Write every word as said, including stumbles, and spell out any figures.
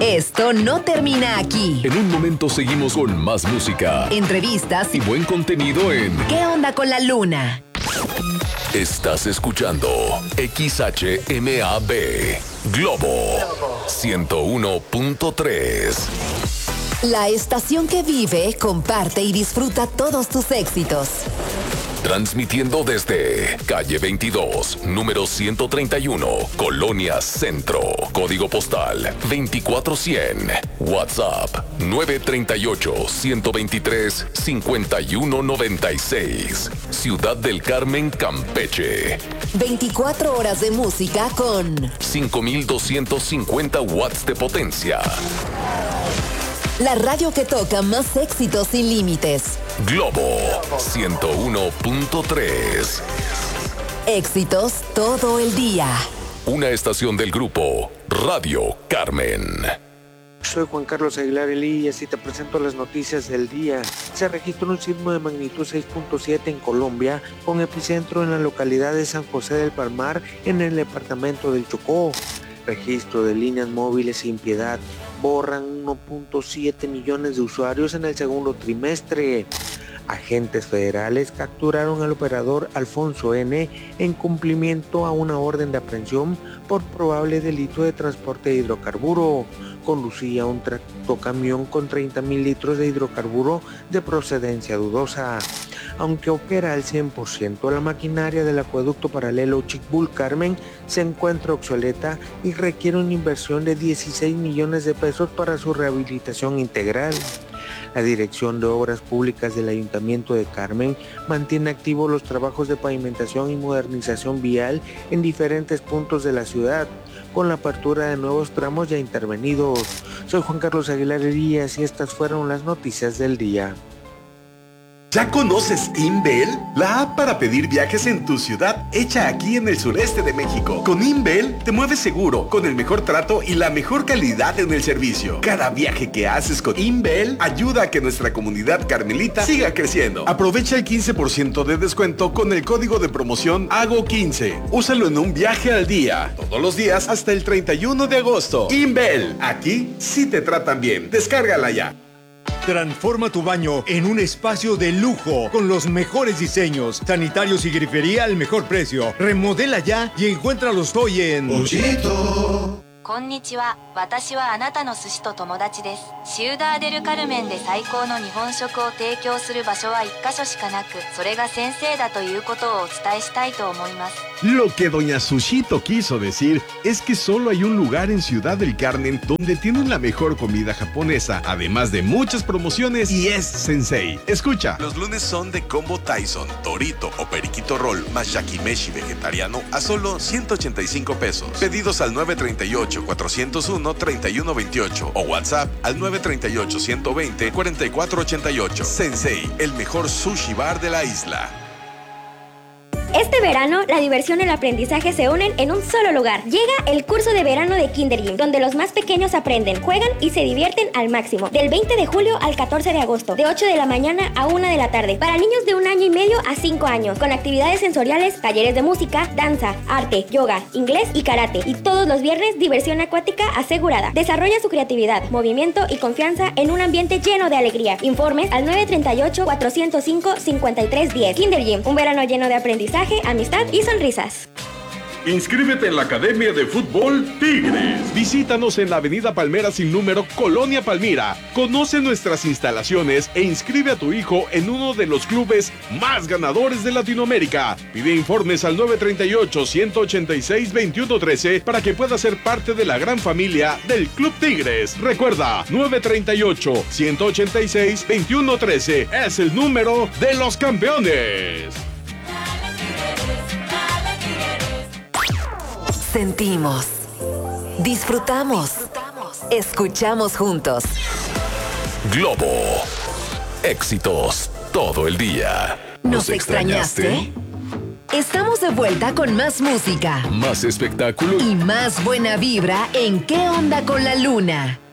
Esto no termina aquí. En un momento seguimos con más música, entrevistas y buen contenido en ¿Qué onda con la luna? Estás escuchando X H M A B Globo ciento uno punto tres. La estación que vive, comparte y disfruta todos tus éxitos. Transmitiendo desde calle veintidós, número ciento treinta y uno, Colonia Centro. Código postal veinticuatro cien. WhatsApp nueve tres ocho, uno dos tres, cinco uno nueve seis. Ciudad del Carmen, Campeche. veinticuatro horas de música con cinco mil doscientos cincuenta watts de potencia. La radio que toca más éxitos sin límites. Globo ciento uno punto tres. Éxitos todo el día. Una estación del grupo Radio Carmen. Soy Juan Carlos Aguilar Elías y te presento las noticias del día. Se registró un sismo de magnitud seis punto siete en Colombia, con epicentro en la localidad de San José del Palmar, en el departamento del Chocó. Registro de líneas móviles sin piedad. Borran uno punto siete millones de usuarios en el segundo trimestre. Agentes federales capturaron al operador Alfonso N. en cumplimiento a una orden de aprehensión por probable delito de transporte de hidrocarburo. Conducía un tractocamión con treinta mil litros de hidrocarburo de procedencia dudosa. Aunque opera al cien por ciento, la maquinaria del acueducto paralelo Chicbul-Carmen se encuentra obsoleta y requiere una inversión de dieciséis millones de pesos para su rehabilitación integral. La Dirección de Obras Públicas del Ayuntamiento de Carmen mantiene activos los trabajos de pavimentación y modernización vial en diferentes puntos de la ciudad, con la apertura de nuevos tramos ya intervenidos. Soy Juan Carlos Aguilar Elías y estas fueron las noticias del día. ¿Ya conoces Inbel? La app para pedir viajes en tu ciudad, hecha aquí en el sureste de México. Con Inbel te mueves seguro, con el mejor trato y la mejor calidad en el servicio. Cada viaje que haces con Inbel ayuda a que nuestra comunidad carmelita siga creciendo. Aprovecha el quince por ciento de descuento con el código de promoción Hago quince. Úsalo en un viaje al día, todos los días hasta el treinta y uno de agosto. Inbel, aquí sí te tratan bien. Descárgala ya. Transforma tu baño en un espacio de lujo con los mejores diseños, sanitarios y grifería al mejor precio. Remodela ya y encuéntralos hoy en Ochito. こんにちは。私はあなたの寿司と友達です。シウダーデルカルメンで最高の日本食を提供する場所は一箇所しかなく、それが先生だということをお伝えしたいと思います。 Lo que doña Sushito quiso decir es que solo hay un lugar en Ciudad del Carmen donde tienen la mejor comida japonesa, además de muchas promociones, y es Sensei. Escucha. Los lunes son de combo Tyson, Torito o Periquito Roll más Yakimeshi vegetariano a solo ciento ochenta y cinco pesos. Pedidos al nueve tres ocho, cuatro cero uno, tres uno dos ocho o WhatsApp al nueve tres ocho, uno dos cero, cuatro cuatro ocho ocho. Sensei, el mejor sushi bar de la isla. Este verano, la diversión y el aprendizaje se unen en un solo lugar. Llega el curso de verano de Kinder Gym, donde los más pequeños aprenden, juegan y se divierten al máximo. Del veinte de julio al catorce de agosto, de ocho de la mañana a una de la tarde. Para niños de un año y medio a cinco años, con actividades sensoriales, talleres de música, danza, arte, yoga, inglés y karate. Y todos los viernes, diversión acuática asegurada. Desarrolla su creatividad, movimiento y confianza en un ambiente lleno de alegría. Informes al nueve tres ocho, cuatro cero cinco, cinco tres uno cero. Kinder Gym, un verano lleno de aprendizaje, amistad y sonrisas. Inscríbete en la Academia de Fútbol Tigres. Visítanos en la Avenida Palmera sin número, Colonia Palmira. Conoce nuestras instalaciones e inscribe a tu hijo en uno de los clubes más ganadores de Latinoamérica. Pide informes al nueve tres ocho, uno ocho seis, dos uno uno tres para que pueda ser parte de la gran familia del Club Tigres. Recuerda, nueve tres ocho, uno ocho seis, dos uno uno tres es el número de los campeones. Sentimos, disfrutamos, escuchamos juntos. Globo, éxitos todo el día. ¿Nos extrañaste? Estamos de vuelta con más música, más espectáculo y más buena vibra en ¿Qué onda con la luna?